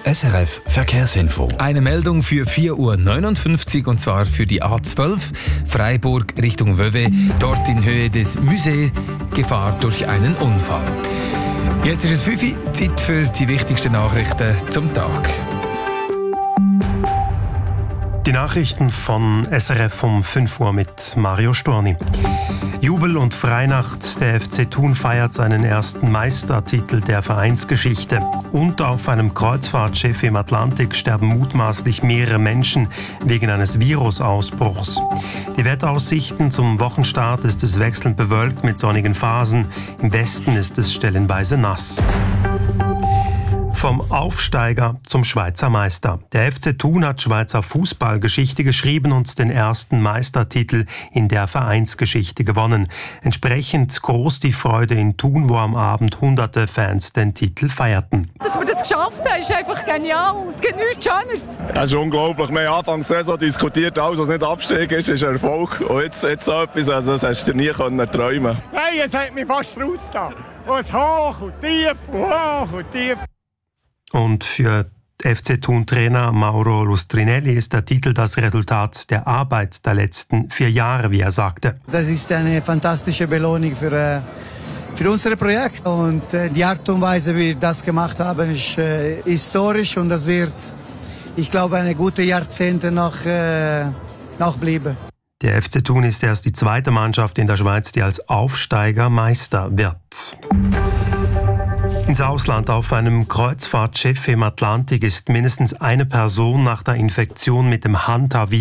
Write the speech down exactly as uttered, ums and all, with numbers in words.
S R F Verkehrsinfo. Eine Meldung für vier Uhr neunundfünfzig und zwar für die A zwölf Freiburg Richtung Vevey. Dort in Höhe des Musée Gefahr durch einen Unfall. Jetzt ist es fünf Uhr, Zeit für die wichtigsten Nachrichten zum Tag. Die Nachrichten von S R F um fünf Uhr mit Mario Storni. Jubel und Freinacht. Der F C Thun feiert seinen ersten Meistertitel der Vereinsgeschichte. Und auf einem Kreuzfahrtschiff im Atlantik sterben mutmaßlich mehrere Menschen wegen eines Virusausbruchs. Die Wetteraussichten zum Wochenstart ist es wechselnd bewölkt mit sonnigen Phasen. Im Westen ist es stellenweise nass. Vom Aufsteiger zum Schweizer Meister. Der F C Thun hat Schweizer Fußballgeschichte geschrieben und den ersten Meistertitel in der Vereinsgeschichte gewonnen. Entsprechend groß die Freude in Thun, wo am Abend hunderte Fans den Titel feierten. Dass wir das geschafft haben, ist einfach genial. Es gibt nichts Schöneres. Es ist unglaublich. Wir haben Anfang der Saison diskutiert, alles, was nicht Abstieg ist, ist Erfolg. Und jetzt, jetzt so etwas, also das hast du nie träumen können. Nein, es hat mich fast rausgetan. Es hoch und tief, und hoch und tief. Und für F C Thun-Trainer Mauro Lustrinelli ist der Titel das Resultat der Arbeit der letzten vier Jahre, wie er sagte. Das ist eine fantastische Belohnung für, für unser Projekt. Und die Art und Weise, wie wir das gemacht haben, ist äh, historisch und das wird, ich glaube, eine gute Jahrzehnte noch, äh, noch bleiben. Der F C Thun ist erst die zweite Mannschaft in der Schweiz, die als Aufsteiger Meister wird. Ins Ausland. Auf einem Kreuzfahrtschiff im Atlantik ist mindestens eine Person nach der Infektion mit dem Hantavirus